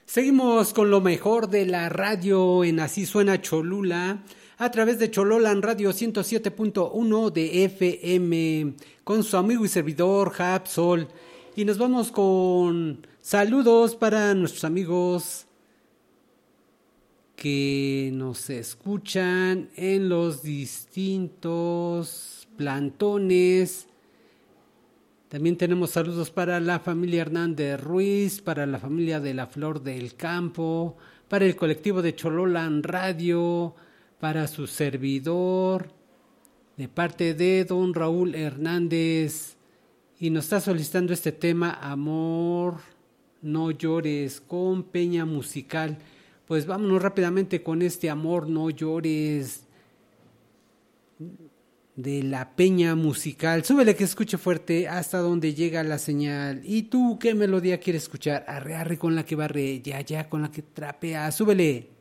Seguimos con lo mejor de la radio en Así Suena Cholula a través de Chololan Radio 107.1 de FM con su amigo y servidor Hap Sol. Y nos vamos con saludos para nuestros amigos que nos escuchan en los distintos plantones. También tenemos saludos para la familia Hernández Ruiz, para la familia de la Flor del Campo, para el colectivo de Chololan Radio, para su servidor, de parte de don Raúl Hernández. Y nos está solicitando este tema, Amor, no llores, con Peña Musical. Pues vámonos rápidamente con este Amor, no llores, de la Peña Musical. Súbele que escuche fuerte hasta donde llega la señal. ¿Y tú qué melodía quieres escuchar? Arre, arre con la que barre, ya, ya con la que trapea. Súbele.